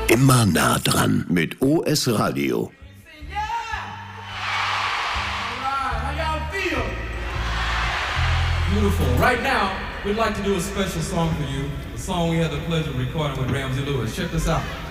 Immer nah dran mit OS Radio. Beautiful. Right now, we'd like to do a special song for you. A song we had the pleasure of recording with Ramsey Lewis. Check this out.